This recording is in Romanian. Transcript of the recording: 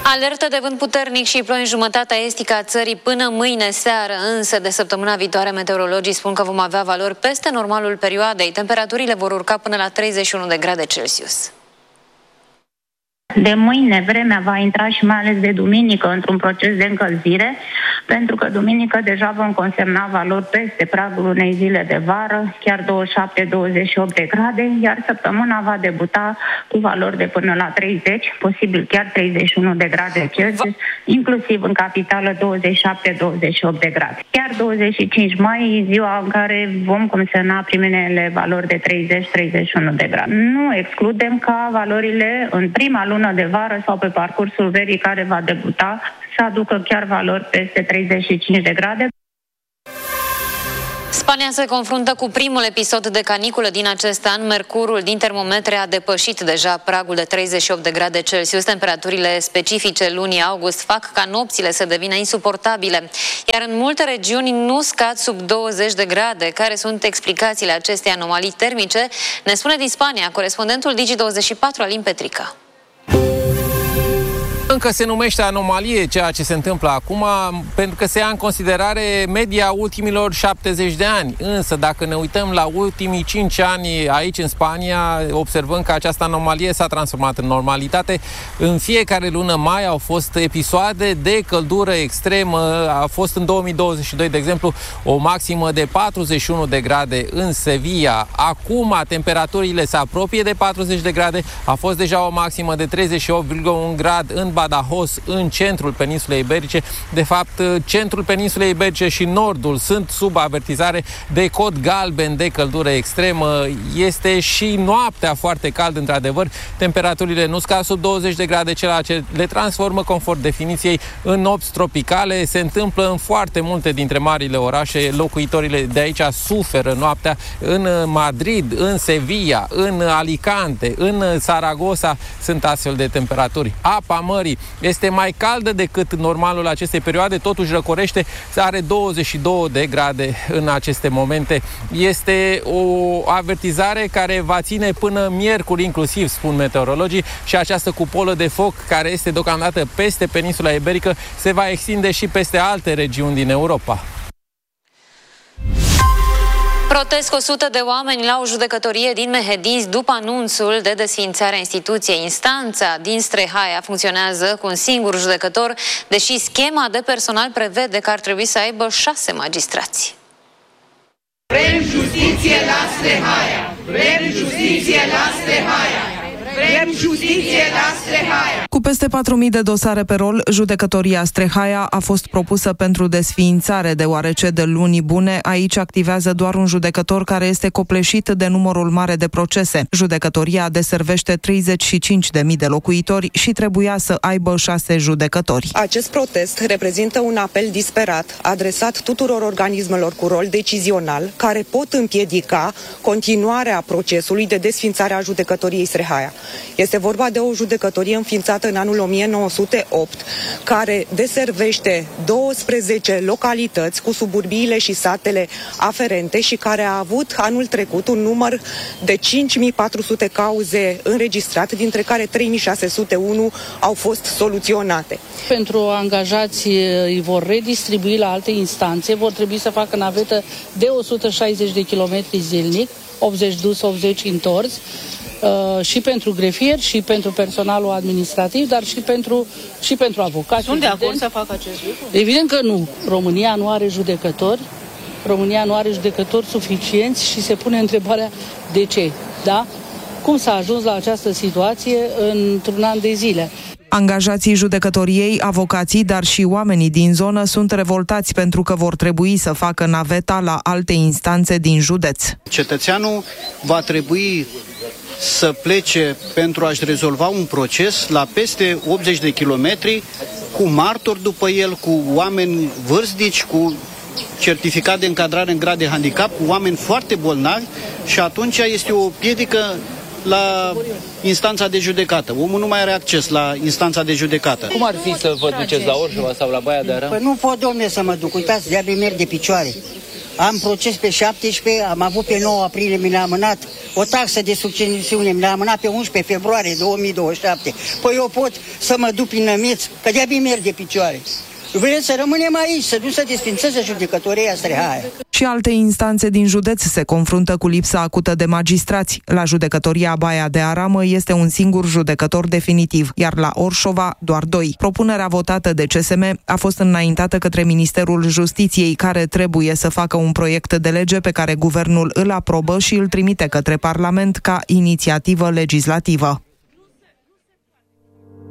Alertă de vânt puternic și ploi în jumătatea estică a țării până mâine seară, însă de săptămâna viitoare meteorologii spun că vom avea valori peste normalul perioadei. Temperaturile vor urca până la 31 de grade Celsius. De mâine vremea va intra și mai ales de duminică într-un proces de încălzire, pentru că duminică deja vom consemna valori peste pragul unei zile de vară, chiar 27-28 de grade, iar săptămâna va debuta cu valori de până la 30, posibil chiar 31 de grade Celsius, inclusiv în capitală 27-28 de grade. Chiar 25 mai, ziua în care vom consemna primele valori de 30-31 de grade. Nu excludem ca valorile în prima lună de vară sau pe parcursul verii care va debuta să aducă chiar valori peste 35 de grade. Spania se confruntă cu primul episod de caniculă din acest an. Mercurul din termometre a depășit deja pragul de 38 de grade Celsius. Temperaturile specifice lunii august fac ca nopțile să devină insuportabile, iar în multe regiuni nu scad sub 20 de grade. Care sunt explicațiile acestei anomalii termice? Ne spune din Spania corespondentul Digi24 Alin Petrica. Încă se numește anomalie ceea ce se întâmplă acum, pentru că se ia în considerare media ultimilor 70 de ani. Însă, dacă ne uităm la ultimii 5 ani aici în Spania, observăm că această anomalie s-a transformat în normalitate. În fiecare lună mai au fost episoade de căldură extremă. A fost în 2022, de exemplu, o maximă de 41 de grade în Sevilla. Acum temperaturile se apropie de 40 de grade. A fost deja o maximă de 38,1 grade în Badajoz, în centrul peninsulei iberice. De fapt, centrul peninsulei iberice și nordul sunt sub avertizare de cod galben de căldură extremă. Este și noaptea foarte cald, într-adevăr. Temperaturile nu scad sub 20 de grade, ceea ce le transformă, conform definiției, în nopți tropicale. Se întâmplă în foarte multe dintre marile orașe. Locuitorile de aici suferă noaptea. În Madrid, în Sevilla, în Alicante, în Saragossa sunt astfel de temperaturi. Apa mării este mai caldă decât normalul acestei perioade, totuși răcorește, are 22 de grade în aceste momente. Este o avertizare care va ține până miercuri inclusiv, spun meteorologii, și această cupolă de foc care este deocamdată peste peninsula iberică se va extinde și peste alte regiuni din Europa. Protest 100 de oameni la o judecătorie din Mehedinți după anunțul de desființare a instituției. Instanța din Strehaia funcționează cu un singur judecător, deși schema de personal prevede că ar trebui să aibă 6 magistrați. Vrem justiție la Strehaia! Vrem justiție la Strehaia! Vrem justiție la Strehaia! Cu peste 4.000 de dosare pe rol, judecătoria Strehaia a fost propusă pentru desființare, deoarece de luni bune aici activează doar un judecător care este copleșit de numărul mare de procese. Judecătoria deservește 35.000 de locuitori și trebuia să aibă 6 judecători. Acest protest reprezintă un apel disperat adresat tuturor organismelor cu rol decizional care pot împiedica continuarea procesului de desființare a judecătoriei Strehaia. Este vorba de o judecătorie înființată în anul 1908, care deservește 12 localități cu suburbiile și satele aferente și care a avut anul trecut un număr de 5.400 cauze înregistrate, dintre care 3.601 au fost soluționate. Pentru angajați îi vor redistribui la alte instanțe, vor trebui să facă navetă de 160 de kilometri zilnic, 80 dus, 80 întors, și pentru grefieri, și pentru personalul administrativ, dar și pentru avocați. Sunt de acord să facă acest lucru? Evident că nu. România nu are judecători. România nu are judecători suficienți și se pune întrebarea de ce. Da? Cum s-a ajuns la această situație într-un an de zile? Angajații judecătoriei, avocații, dar și oamenii din zonă sunt revoltați pentru că vor trebui să facă naveta la alte instanțe din județ. Cetățeanul va trebui să plece pentru a-și rezolva un proces la peste 80 de kilometri, cu martori după el, cu oameni vârstnici, cu certificat de încadrare în grad de handicap, cu oameni foarte bolnavi, și atunci este o piedică la instanța de judecată. Omul nu mai are acces la instanța de judecată. Cum ar fi să vă duceți la Orșova sau la Baia de Aram? Păi nu pot, domne, să mă duc. Uitați, de-abia merg de picioare. am proces pe 17, am avut pe 9 aprilie, mi l-a amânat o taxă de succesiune, mi l-a amânat pe 11 februarie 2027. Păi eu pot să mă duc prin Nămiț, că de-abia merg de picioare. Vrem să rămânem aici, să nu se desfințeze judecătoria Strehaia. Și alte instanțe din județ se confruntă cu lipsa acută de magistrați. La judecătoria Baia de Aramă este un singur judecător definitiv, iar la Orșova doar 2. Propunerea votată de CSM a fost înaintată către Ministerul Justiției, care trebuie să facă un proiect de lege pe care guvernul îl aprobă și îl trimite către Parlament ca inițiativă legislativă.